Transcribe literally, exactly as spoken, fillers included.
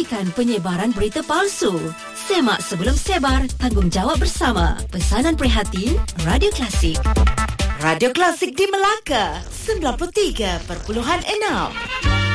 hentikan penyebaran berita palsu. Semak sebelum sebar, tanggungjawab bersama. Pesanan prihatin, Radio Klasik. Radio Klasik di Melaka, sembilan puluh tiga perpuluhan enam.